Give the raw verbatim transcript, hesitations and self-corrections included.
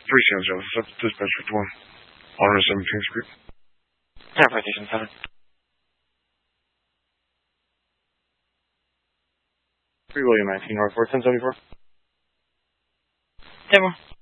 three San Jose, that's dispatch fifty-one. one oh seventeen Street. Airport Station seven. three William nineteen North four ten seventy-four. Table.